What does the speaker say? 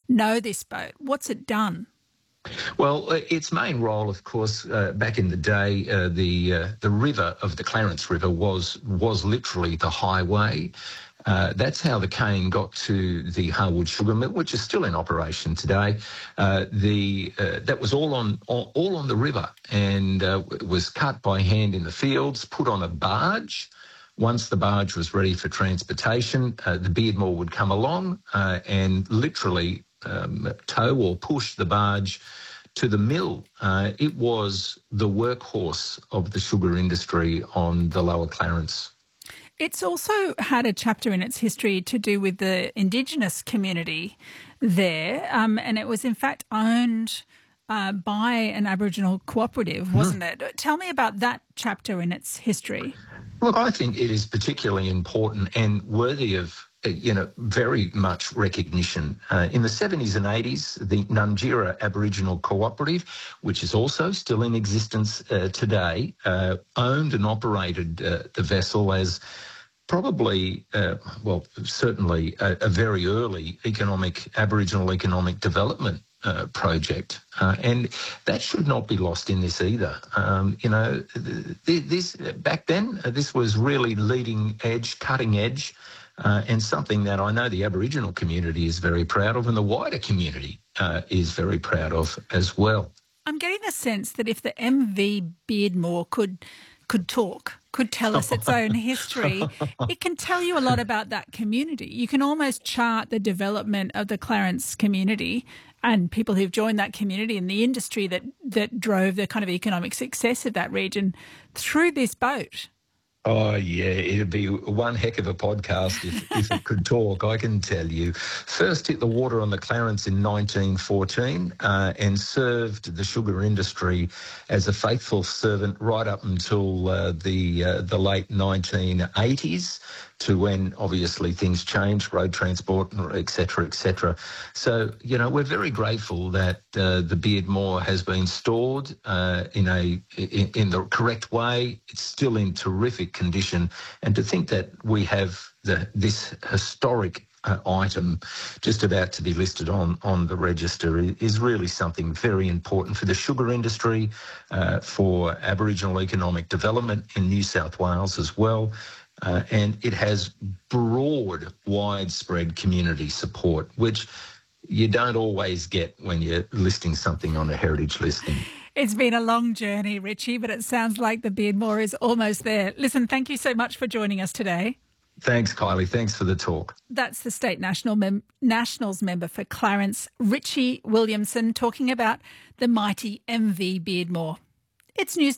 know this boat. What's it done? Well, its main role, of course, back in the day, the river of the Clarence River was literally the highway. That's how the cane got to the Harwood Sugar Mill, which is still in operation today. That was all on the river, and it was cut by hand in the fields, put on a barge. Once the barge was ready for transportation, the Beardmore would come along and literally tow or push the barge to the mill. It was the workhorse of the sugar industry on the Lower Clarence. It's also had a chapter in its history to do with the Indigenous community there, and it was in fact owned by an Aboriginal cooperative, wasn't it? Tell me about that chapter in its history. Look, I think it is particularly important and worthy of very much recognition. In the 70s and 80s, the Nungira Aboriginal Cooperative, which is also still in existence today, owned and operated the vessel as probably, certainly a very early Aboriginal economic development project. And that should not be lost in this either. Back then, this was really leading edge, cutting edge, and something that I know the Aboriginal community is very proud of and the wider community is very proud of as well. I'm getting the sense that if the MV Beardmore could talk, could tell us its own history, it can tell you a lot about that community. You can almost chart the development of the Clarence community and people who've joined that community and the industry that drove the kind of economic success of that region through this boat. Oh, yeah, it'd be one heck of a podcast if it could talk, I can tell you. First hit the water on the Clarence in 1914 and served the sugar industry as a faithful servant right up until the late 1980s, to when obviously things changed, road transport, et cetera, et cetera. So, we're very grateful that the Beardmore has been stored in the correct way. It's still in terrific condition. And to think that we have this historic item just about to be listed on the register is really something very important for the sugar industry, for Aboriginal economic development in New South Wales as well. And it has broad, widespread community support, which you don't always get when you're listing something on a heritage listing. It's been a long journey, Richie, but it sounds like the Beardmore is almost there. Listen, thank you so much for joining us today. Thanks, Kylie. Thanks for the talk. That's the State Nationals member for Clarence, Richie Williamson, talking about the mighty MV Beardmore. It's News